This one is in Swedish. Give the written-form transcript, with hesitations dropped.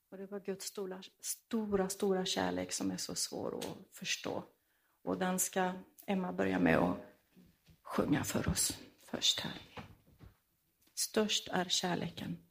Och det var Guds stora kärlek som är så svår att förstå. Och den ska Emma börja med att sjunga för oss först här. Störst är kärleken.